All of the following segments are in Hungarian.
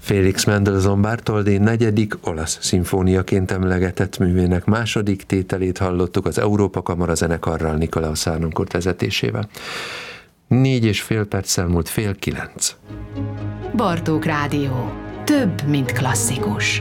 Félix Mendelssohn Bartholdy negyedik olasz szimfóniaként emlegetett művének második tételét hallottuk az Európa Kamara zenekarral Nikolaus Harnoncourt vezetésével. 4,5 perccel múlt 8:30. Bartók Rádió. Több, mint klasszikus.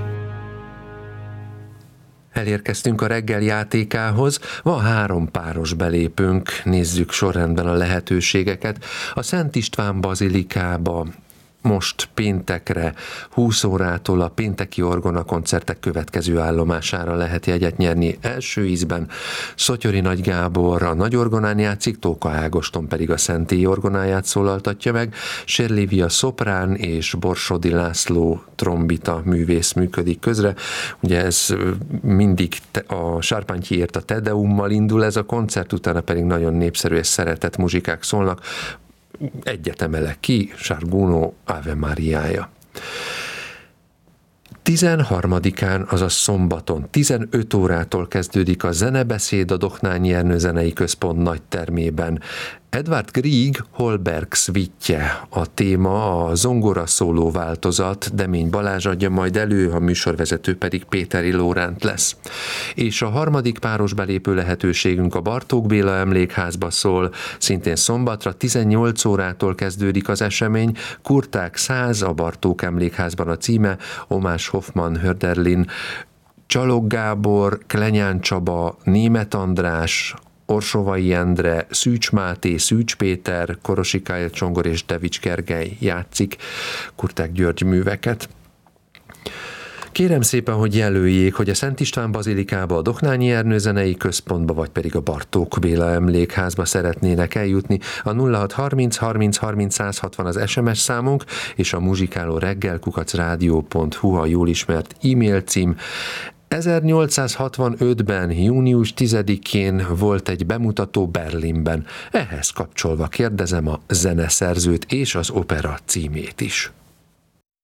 Elérkeztünk a reggel játékához, van 3 páros belépőnk, nézzük sorrendben a lehetőségeket. A Szent István bazilikába most péntekre 20 órától a pénteki orgona koncertek következő állomására lehet jegyet nyerni. Első ízben Szotyori Nagy Gábor a nagy orgonán játszik, Tóka Ágoston pedig a szentélyi orgonáját szólaltatja meg, Sérlévia szoprán és Borsodi László trombita művész működik közre. Ugye ez mindig a Sárpántyiért a Tedeummal indul ez a koncert, utána pedig nagyon népszerű és szeretett muzsikák szólnak. Egyet emelek ki, Sarguno Ave Mariája. 13-án, azaz szombaton 15 órától kezdődik a zenebeszéd a Dohnányi Ernő Zenei Központ nagy termében. Edvard Grieg Holberg szvitje a téma, a zongora szóló változat, Demény Balázs adja majd elő, a műsorvezető pedig Péteri Lóránt lesz. És a harmadik páros belépő lehetőségünk a Bartók Béla Emlékházba szól, szintén szombatra 18 órától kezdődik az esemény, Kurták 100 a Bartók Emlékházban a címe, Omás Hoffmann Hörderlin, Csalog Gábor, Klenyán Csaba, Németh András, Orsovai Endre, Szűcs Máté, Szűcs Péter, Korosi Kyle Csongor és Devics Gergely játszik Kurták György műveket. Kérem szépen, hogy jelöljék, hogy a Szent István bazilikába, a Dohnányi Ernő Zenei Központba, vagy pedig a Bartók Béla Emlékházba szeretnének eljutni. A 0630 30 30 160 az SMS számunk, és a muzsikálóreggel@radio.hu a jól ismert e-mail cím. 1865-ben, június 10-én volt egy bemutató Berlinben. Ehhez kapcsolva kérdezem a zeneszerzőt és az opera címét is.